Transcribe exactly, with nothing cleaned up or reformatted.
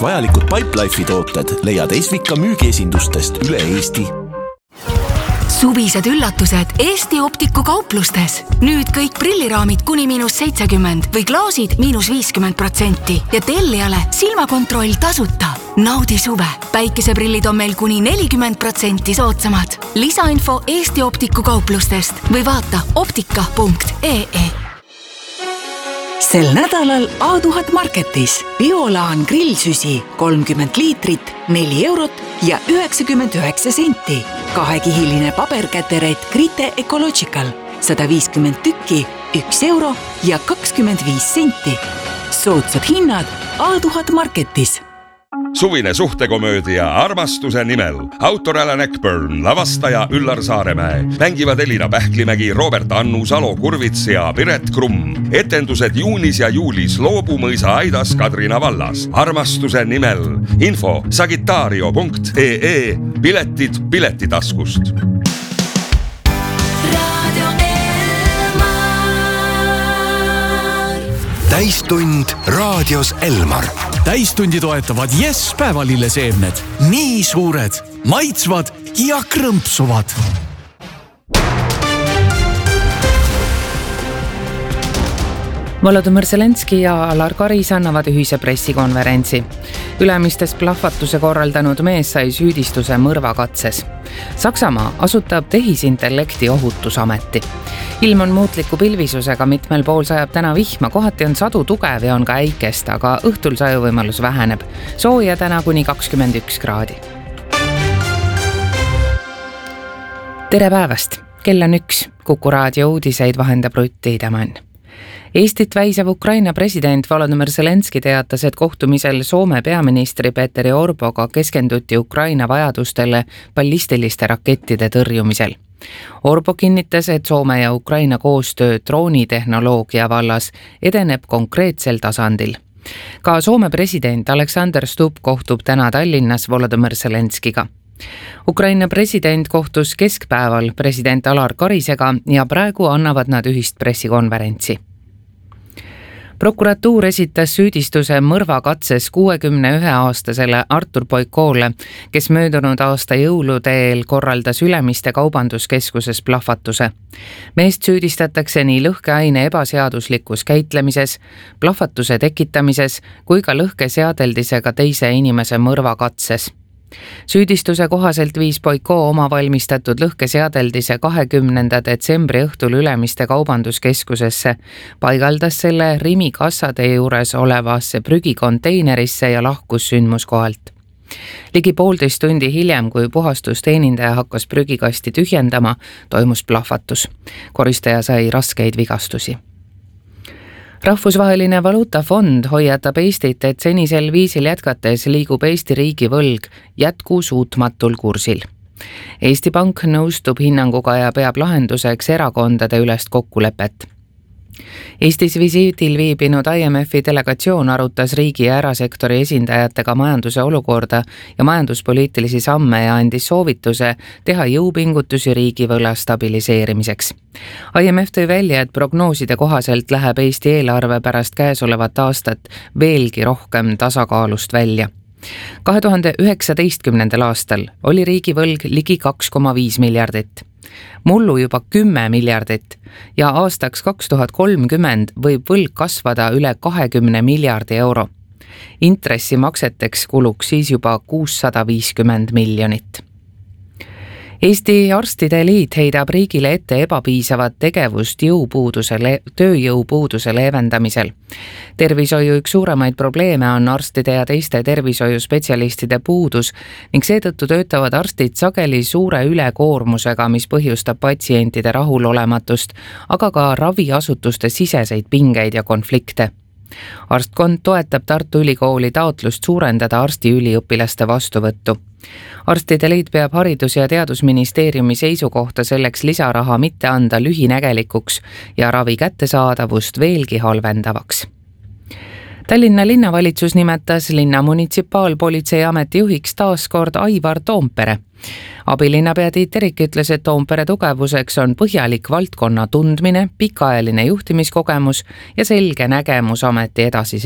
Vajalikud Pipelife'i tooted leiad Esvika müügiesindustest üle Eesti. Suvised üllatused Eesti Optiku kauplustes. Nüüd kõik prilliraamid kuni miinus seitsekümmend või klaasid miinus viiskümmend protsenti ja tellijale silmakontroll tasuta. Naudi suve. Päikeseprillid on meil kuni nelikümmend protsenti soodsamad. Lisainfo Eesti Optiku kauplustest või vaata optika punkt ee. Sel nädalal A tuhat Marketis Biolaan grillsüsi kolmkümmend liitrit, neli eurot ja üheksakümmend üheksa senti. Kahekihiline paberkäteret Grite Ecological sada viiskümmend tükki, üks euro ja kakskümmend viis senti. Soodsad hinnad A tuhat Marketis. Suvine suhtekomöödia Armastuse nimel. Autor Alan Eckburn, lavastaja Üllar Saaremäe. Mängivad Elina Pähklimägi, Robert Annu, Salo Kurvits ja Piret Krumm. Etendused juunis ja juulis Loobumõisa Aidas Kadrina vallas. Armastuse nimel. Info sagitario punkt ee. Piletid piletitaskust. Täistund raadios Elmar. Täistundi toetavad Yes päevalilleseemned. Nii suured, maitsvad ja krõmpsuvad. Volodõmõr Zelenski ja Alar Karis annavad ühise pressikonverentsi. Ülemistes plahvatuse korraldanud mees sai süüdistuse mõrvakatses. Saksamaa asutab tehisintellekti ohutusameti. Ilm on muutliku pilvisusega, mitmel pool sajab täna vihma, kohati on sadu tugev ja on ka äikest, aga õhtul sajuvõimalus väheneb. Sooja täna kuni kakskümmend üks kraadi. Tere päevast! Kell on üks. Kuku raadio uudiseid vahendab Rutt Tiidemann. Eestit väisav Ukraina president Volodõmõr Zelenski teatas, et kohtumisel Soome peaministri Petteri Orpoga keskenduti Ukraina vajadustele ballistiliste rakettide tõrjumisel. Orpo kinnitas, et Soome ja Ukraina koostöö droonitehnoloogia vallas edeneb konkreetsel tasandil. Ka Soome president Alexander Stubb kohtub täna Tallinnas Volodõmõr Zelenskiga. Ukraina president kohtus keskpäeval president Alar Karisega ja praegu annavad nad ühist pressikonverentsi. Prokuratuur esitas süüdistuse mõrvakatses kuuekümne ühe aastasele Artur Boikoole, kes möödunud aasta jõuluteel korraldas Ülemiste kaubanduskeskuses plahvatuse. Meest süüdistatakse nii lõhkeaine ebaseaduslikus käitlemises, plahvatuse tekitamises kui ka lõhkeseadeldisega teise inimese mõrvakatses. Süüdistuse kohaselt viis Boiko oma valmistatud lõhkeseadeldise kahekümnenda detsembri õhtul Ülemiste kaubanduskeskusesse, paigaldas selle Rimi kassade juures olevasse prügikonteinerisse ja lahkus sündmuskohalt. Ligi poolteist tundi hiljem, kui puhastusteenindaja hakkas prügikasti tühjendama, toimus plahvatus. Koristaja sai raskeid vigastusi. Rahvusvaheline valuutafond hoiatab Eestit, et senisel viisil jätkates liigub Eesti riigi võlg jätkusuutmatul kursil. Eesti Pank nõustub hinnanguga ja peab lahenduseks erakondade ülest kokkulepet. Eestis visiidil viibinud I M F-i delegatsioon arutas riigi ja erasektori esindajatega majanduse olukorda ja majanduspoliitilisi samme ja andis soovituse teha jõupingutusi riigivõla stabiliseerimiseks. I M F tõi välja, et prognooside kohaselt läheb Eesti eelarve pärast käesolevat aastat veelgi rohkem tasakaalust välja. kahe tuhande üheksateistkümnendal aastal oli riigivõlg ligi kaks koma viis miljardit. Mullu juba kümme miljardit ja aastaks kaks tuhat kolmkümmend võib võlg kasvada üle kahekümne miljardi euro. Intressimakseteks kuluks siis juba kuussada viiskümmend miljonit. Eesti Arstide Liit heidab riigile ette ebapiisavat tegevust jõupuuduse le- tööjõupuuduse leevendamisel. Tervishoiu üks suuremaid probleeme on arstide ja teiste tervishoiuspetsialistide puudus ning seetõttu töötavad arstid sageli suure ülekoormusega, mis põhjustab patsientide rahulolematust, aga ka raviasutuste siseseid pingeid ja konflikte. Arstkond toetab Tartu Ülikooli taotlust suurendada arstiüliõpilaste vastuvõttu. Arstide Liit peab Haridus- ja Teadusministeeriumi seisukohta selleks lisaraha mitte anda lühinägelikuks ja ravi kättesaadavust veelgi halvendavaks. Tallinna linnavalitsus nimetas linna munitsipaalpolitseiameti juhiks taaskord Aivar Toompere. Abilinnapea Tiit Terik ütles, et Toompere tugevuseks on põhjalik valdkonna tundmine, pikaajaline juhtimiskogemus ja selge nägemus ameti edasise